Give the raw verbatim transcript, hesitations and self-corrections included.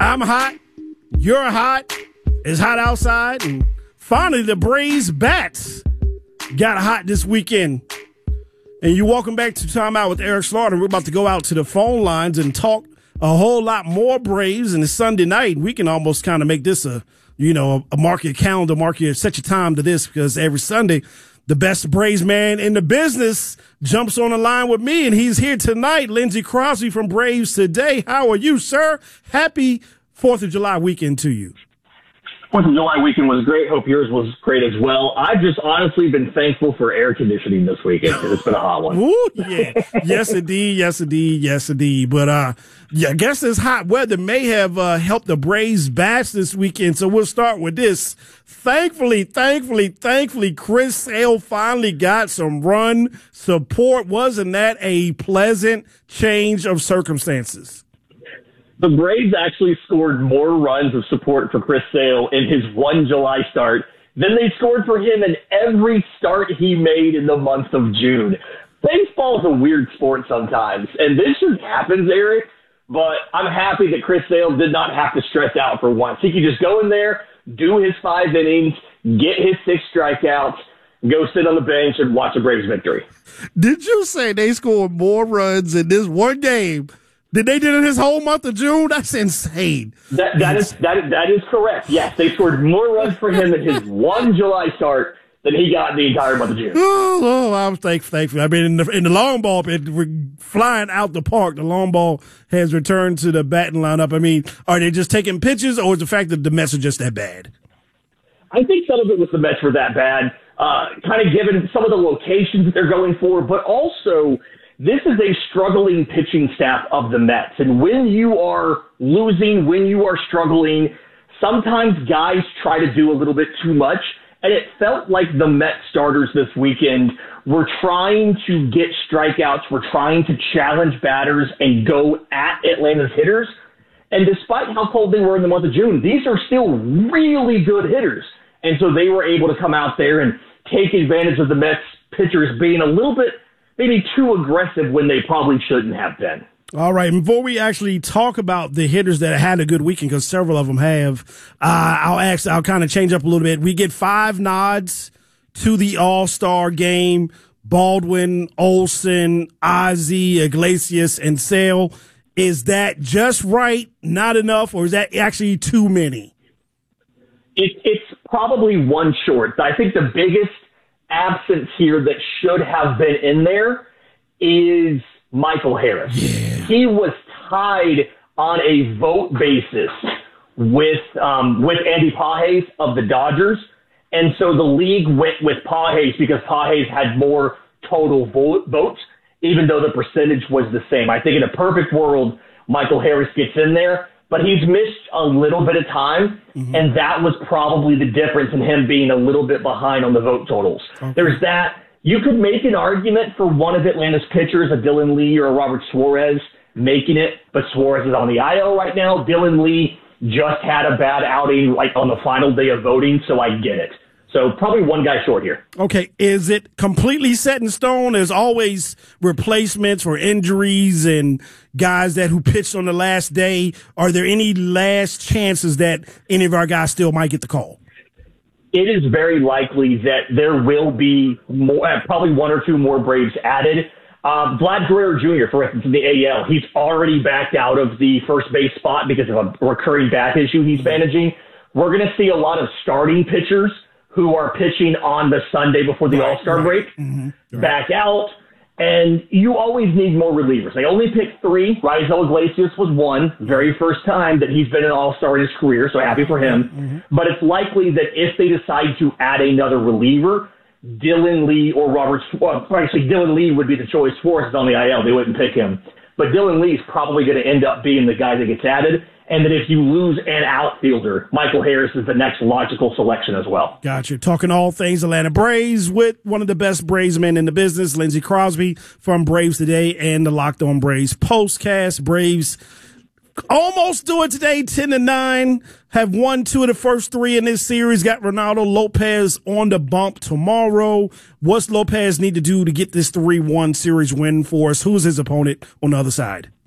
I'm hot. You're hot. It's hot outside. And finally, the Braves bats got hot this weekend. And you're welcome back to Time Out with Eric Slaughter. We're about to go out to the phone lines and talk a whole lot more Braves. And it's Sunday night. We can almost kind of make this a, you know, a mark your calendar, mark your, set your time to this, because every Sunday, the best Braves man in the business jumps on the line with me, and he's here tonight. Lindsey Crosby from Braves Today. How are you, sir? Happy fourth of July weekend to you. fourth of July weekend was great. Hope yours was great as well. I've just honestly been thankful for air conditioning this weekend because it's been a hot one. Ooh, yeah. Yes, indeed. Yes, indeed. Yes, indeed. But uh, yeah, I guess this hot weather may have uh, helped the Braves bats this weekend. So we'll start with this. Thankfully, thankfully, thankfully, Chris Sale finally got some run support. Wasn't that a pleasant change of circumstances? The Braves actually scored more runs of support for Chris Sale in his one July start than they scored for him in every start he made in the month of June. Baseball is a weird sport sometimes, and this just happens, Eric, but I'm happy that Chris Sale did not have to stress out for once. He could just go in there, do his five innings, get his six strikeouts, go sit on the bench and watch a Braves victory. Did you say they scored more runs in this one game than they did in his whole month of June? That's insane. That that is that is, that is correct. Yes, they scored more runs for him in his one July start than he got in the entire month of June. Oh, oh I'm thankful, thankful. I mean, in the, in the long ball, it, we're flying out the park. The long ball has returned to the batting lineup. I mean, are they just taking pitches, or is the fact that the Mets are just that bad? I think some of it was the Mets were that bad, uh, kind of given some of the locations that they're going for, but also this is a struggling pitching staff of the Mets. And when you are losing, when you are struggling, sometimes guys try to do a little bit too much. And it felt like the Mets starters this weekend were trying to get strikeouts, were trying to challenge batters and go at Atlanta's hitters. And despite how cold they were in the month of June, these are still really good hitters. And so they were able to come out there and take advantage of the Mets pitchers being a little bit maybe too aggressive when they probably shouldn't have been. All right. Before we actually talk about the hitters that had a good weekend, because several of them have, uh, I'll ask, I'll kind of change up a little bit. We get five nods to the All-Star game. Baldwin, Olsen, Ozzie, Iglesias, and Sale. Is that just right, not enough, or is that actually too many? It, it's probably one short. I think the biggest absence here that should have been in there is Michael Harris. Yeah. He was tied on a vote basis with um, with Andy Pages of the Dodgers, and so the league went with Pages because Pages had more total vote, votes, even though the percentage was the same. I think in a perfect world, Michael Harris gets in there, but he's missed a little bit of time, mm-hmm. and that was probably the difference in him being a little bit behind on the vote totals. Okay. There's that. You could make an argument for one of Atlanta's pitchers, a Dylan Lee or a Robert Suarez, making it, but Suarez is on the I L right now. Dylan Lee just had a bad outing like on the final day of voting, so I get it. So probably one guy short here. Okay, is it completely set in stone? There's always replacements for injuries and guys that who pitched on the last day. Are there any last chances that any of our guys still might get the call? It is very likely that there will be more, probably one or two more Braves added. Um, Vlad Guerrero Junior, for instance, in the A L, he's already backed out of the first base spot because of a recurring back issue he's managing. We're going to see a lot of starting pitchers who are pitching on the Sunday before the right, All-Star right. break mm-hmm. right. back out. And you always need more relievers. They only picked three. Raisel Iglesias was one, very first time that he's been an all-star in his career, so happy for him. Mm-hmm. But it's likely that if they decide to add another reliever, Dylan Lee or Robert, well, actually Dylan Lee would be the choice. Forrest is on the I L. They wouldn't pick him. But Dylan Lee is probably going to end up being the guy that gets added. And that if you lose an outfielder, Michael Harris is the next logical selection as well. Gotcha. Talking all things Atlanta Braves with one of the best Braves men in the business, Lindsey Crosby from Braves Today and the Locked On Braves postcast. Braves almost do it today, ten to nine. Have won two of the first three in this series. Got Ronaldo Lopez on the bump tomorrow. What's Lopez need to do to get this three one series win for us? Who's his opponent on the other side?